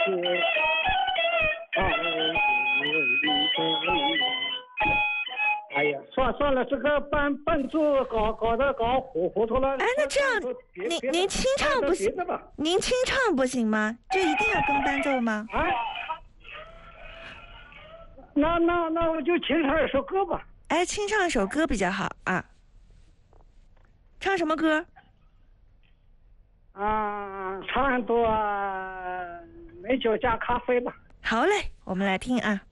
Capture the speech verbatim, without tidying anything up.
哎呀，算算了，这个伴伴奏搞搞得搞糊糊涂了。 哎，那这样，您您清唱不行，您清唱不行吗？就一定要跟伴奏吗？ 啊，那那那我就清唱一首歌吧。 哎，清唱一首歌比较好啊。唱什么歌？ 啊，唱多美酒加咖啡吧。 好嘞，我们来听啊。